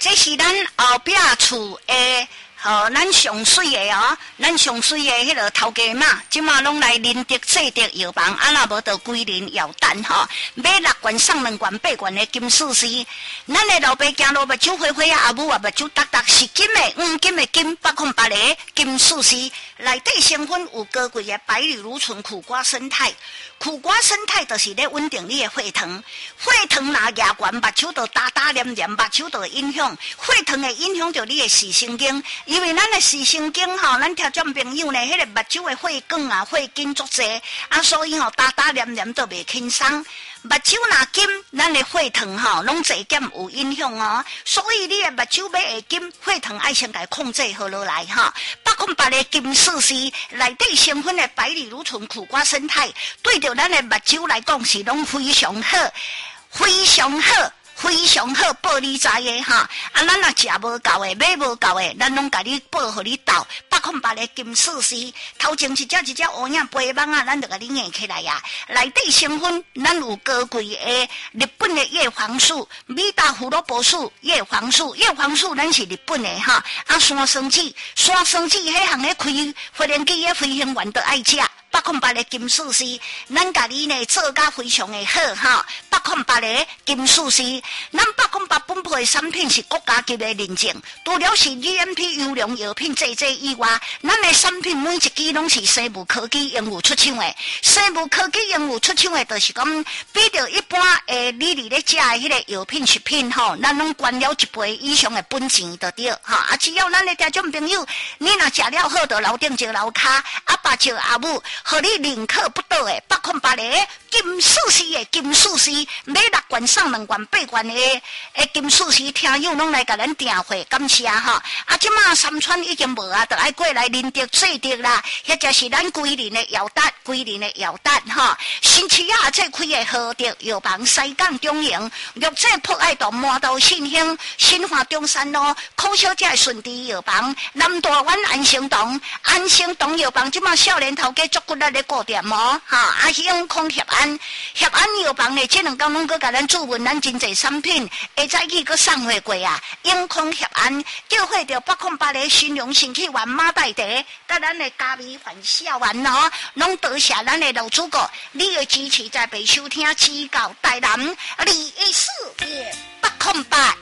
这是咱后壁厝诶。咱上水的哦，咱上水的迄个头家嘛，即马拢来认得制得药房，啊若无就归零药单吼，买6罐送2罐8罐的金丝丝，咱的老爸行路目睭花花啊，阿母啊目睭达达是金的，金的金808个金丝丝，内底成分有高贵的百里芦醇苦瓜生态。苦瓜生态就是咧稳定你的血糖，血糖若压悬，目睭就打打黏黏，目睭就会影响，血糖会影响着你的视神经，因为咱的视神经吼，咱听众朋友呢，迄个目睭的血管啊、血筋足济，啊，所以吼打打黏黏都袂轻松。目睭若金，咱的血糖吼拢侪减有影响哦，所以你的目睭要会金，血糖爱先来控制好落来哈。808的金丝丝内底成分的百里芦醇苦瓜生态，对着咱的目睭来讲是拢非常好，非常好。非常好，报你知的哈！啊，咱若食无够的，买无够的，咱拢甲你报互你斗。808的金丝丝，头前一只乌影飞蠓啊，咱就甲你硬起来呀。内底成分，咱有高贵的日本的叶黄素、米达胡萝卜素、叶黄素，叶黄素咱是日本的哈。啊，山生子迄项咧开发电机的飞行员都爱食。808的金丝丝，咱家己呢做甲非常的好哈。808的金丝丝，咱808本铺的产品是国家级的认证，除了是 GMP 优良药品这以外，咱的产品每一支拢是生物科技应用出厂的。生物科技应用出厂的，就是讲比着一般你咧食的迄个药品食品吼，咱拢关了1倍以上的本钱就对哈。啊，只要咱的听众朋友，你若食了好，就楼顶就楼骹，阿爸就阿母。互你宁可不倒的808个金丝丝的金丝丝，买6罐送2罐8罐的金丝丝，听友拢来甲咱订货，感谢哈！啊，即马三川已经无啊，就爱过来认得做得啦，或者是咱桂林的药单，桂林的药单哈。新市啊，这开的好的药房西港中营，玉这博爱堂满道信兴，新华中山路，柯小姐顺治药房，南大湾安兴堂药房，即马少年头家足骨力咧顾店哦，哈！啊，永康协安药房呢，这2天拢搁甲咱注文咱真侪产品，下早起搁送货过啊。永康协安叫货着808个新荣新气丸马黛茶，甲咱的咖米饭小丸哦，拢多谢咱的老主顾，你的支持在被收听，指教台南214.808。